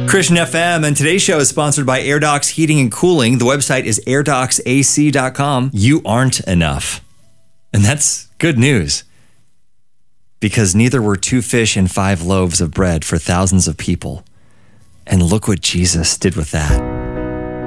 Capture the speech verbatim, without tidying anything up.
Christian F M, and today's show is sponsored by AirDocs Heating and Cooling. The website is air docs a c dot com. You aren't enough. And that's good news, because neither were two fish and five loaves of bread for thousands of people. And look what Jesus did with that.